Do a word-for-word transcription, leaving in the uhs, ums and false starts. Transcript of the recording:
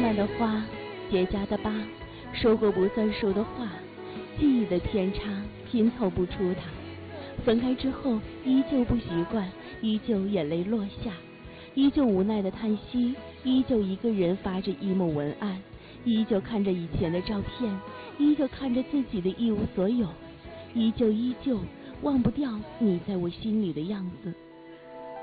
烂的花，结痂的疤，说过不算数的话，记忆的偏差拼凑不出它。分开之后依旧不习惯，依旧眼泪落下，依旧无奈的叹息，依旧一个人发着 emo 文案，依旧看着以前的照片，依旧看着自己的一无所有，依旧依旧忘不掉你在我心里的样子。